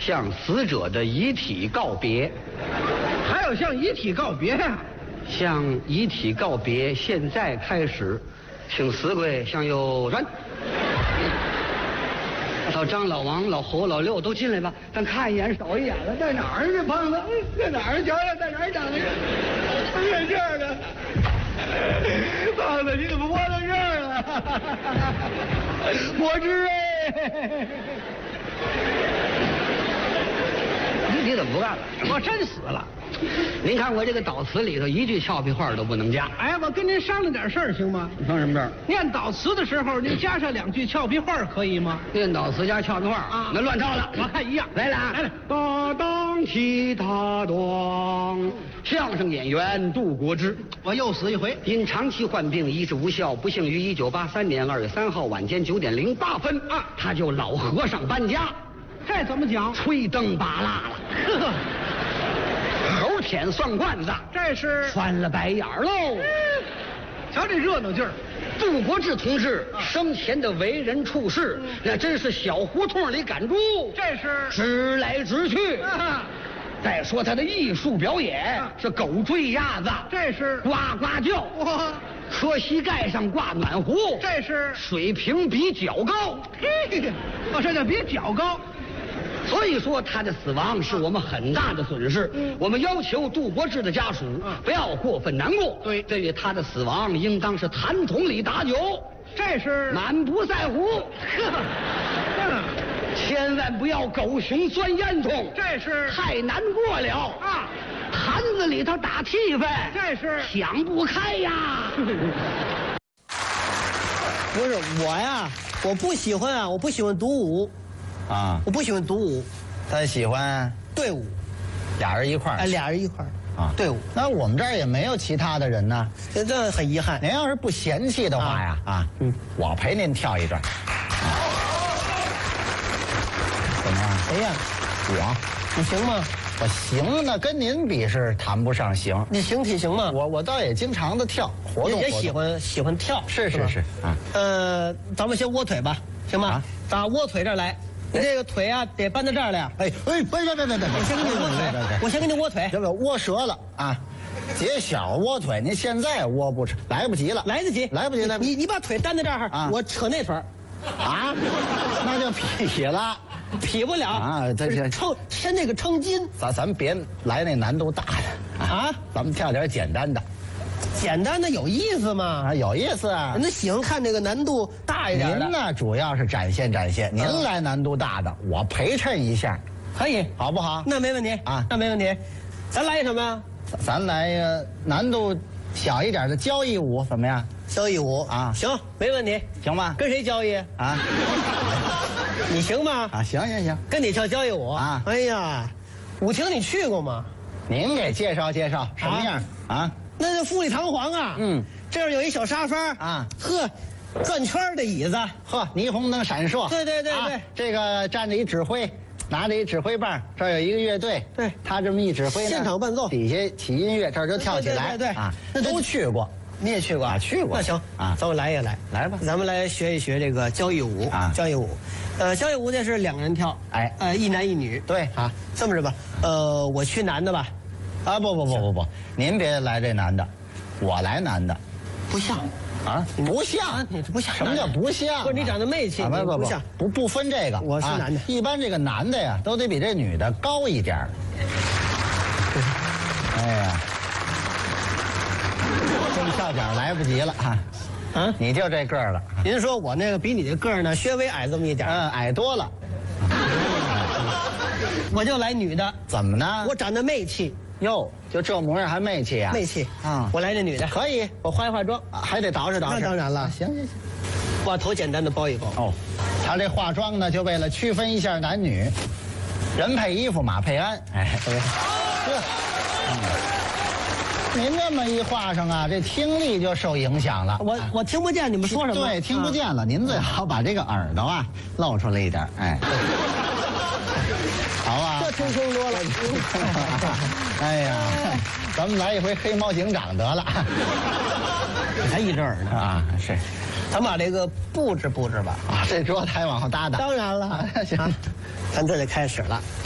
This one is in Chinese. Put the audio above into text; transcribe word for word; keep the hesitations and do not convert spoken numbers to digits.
向死者的遗体告别。 还要向遗体告别呀、啊？ 向遗体告别，现在开始，请死鬼向右转。老张、老王、老侯、老六都进来吧，咱看一眼，扫一眼了，在哪儿呢？胖子，在哪儿？瞧瞧，在哪儿长的？在这儿呢。胖子，你怎么窝到这儿了？我知哎。你你怎么不干了？ 我真死了。 您看我这个悼词里头一句俏皮话都不能加。 哎，我跟您商量点事儿行吗？ 你说什么事儿？ 念悼词的时候，您加上两句俏皮话可以吗？ 念悼词加俏皮话啊，那乱套了。 我看一样。 来了啊， 来了。 大当其他当，相声演员杜国之， 我又死一回。 因长期患病，医治无效，不幸于一九八三年二月三号晚间九点零八分啊，他就老和尚搬家。 这怎么讲？ 吹灯拔蜡了。呵猴舔蒜罐子， 这是翻了白眼儿喽。 瞧这热闹劲儿。 杜国志同志生前的为人处事，那真是小胡同里赶猪， 这是直来直去。再说他的艺术表演是狗追鸭子， 这是呱呱叫。 哇， 磕膝盖上挂暖壶， 这是水平比脚高。 嘿，哦，这叫比脚高。 所以说他的死亡是我们很大的损失。嗯，我们要求杜国志的家属不要过分难过。 对， 对于他的死亡，应当是坛桶里打酒， 这是满不在乎。 嗯， 千万不要狗熊钻烟囱， 这是太难过了啊。 坛子里头打气氛， 这是想不开呀。 不是我呀，我不喜欢啊，我不喜欢独舞。 啊， 我不喜欢独舞， 他喜欢队伍， 俩人一块儿， 哎，俩人一块儿啊， 队伍。 那我们这儿也没有其他的人呢， 这这很遗憾。 您要是不嫌弃的话呀，啊，嗯，我陪您跳一段。怎么样？ 谁呀？ 我， 你行吗？ 我行，那跟您比是谈不上行。 你形体行吗？ 我我倒也经常的跳，活动也喜欢喜欢跳， 是是是啊。 呃，咱们先窝腿吧，行吗？打窝腿这儿来。你这个腿啊，得搬到这儿来。 哎哎，别别别别别！ 我先给你窝腿，我先给你窝腿， 要不要窝折了啊？解小窝腿，您现在窝不成，来不及了， 来得及， 来不及，来不及。 你你把腿担在这儿啊，我扯那腿儿， 啊，那就劈了， 劈不了啊！这是撑伸那个撑筋， 咱咱别来那难度大的啊，咱们跳点简单的。 简单的有意思吗？ 啊，有意思啊！ 那喜欢看这个难度大一点的。 您呢，主要是展现展现，您来难度大的，我陪衬一下， 可以， 好不好？ 那没问题啊， 那没问题。咱来一什么呀？ 咱来一个难度小一点的交谊舞，怎么样？ 交谊舞啊， 行，没问题， 行吧？ 跟谁交易啊？ 你行吗？ 啊，行行行， 跟你跳交谊舞啊！ 哎呀，舞厅你去过吗？ 您给介绍介绍什么样啊？ 那就富丽堂皇啊！ 嗯， 这儿有一小沙发啊， 呵，转圈的椅子， 呵，霓虹灯闪烁。 对对对对， 啊、这个站着一指挥，拿着一指挥棒，这儿有一个乐队， 对， 他这么一指挥呢， 现场伴奏， 底下起音乐，这儿就跳起来， 对对对啊，那都去过， 你也去过啊？去过。 那行啊， 咱们来也来， 来吧， 咱们来学一学这个交谊舞啊， 交谊舞，呃，交谊舞呢是两个人跳， 哎， 呃，一男一女， 对啊，这么着吧，呃，我去男的吧， 啊，不不不不不，您别来这男的。我来男的， 不像啊，不像， 你这不像。 什么叫不像？ 不是你长得媚气， 不不不像， 不不分这个。 我是男的， 一般这个男的呀，都得比这女的高一点。哎呀，这么跳脚来不及了啊！啊，你就这个儿了。 您说我那个比你这个儿呢，稍微矮这么一点， 嗯，矮多了。 我就来女的， 怎么呢？ 我长得媚气。 哟，就这模样还媚气啊？ 媚气啊！ 我来这女的可以， 我化一化妆， 还得捯饬捯饬。 那当然了， 行行行， 把头简单的包一包。 哦，他这化妆呢，就为了区分一下男女，人配衣服，马配鞍。哎，这，嗯，您这么一画上啊，这听力就受影响了。 我我听不见你们说什么。 对，听不见了。您最好把这个耳朵啊露出来一点。哎。好啊， 这轻松多了。 哎呀，咱们来一回黑猫警长得了。 你才一只耳呢啊！是， 咱把这个布置布置吧。 啊，这桌台往后搭搭。 当然了， 行， 咱这就开始了。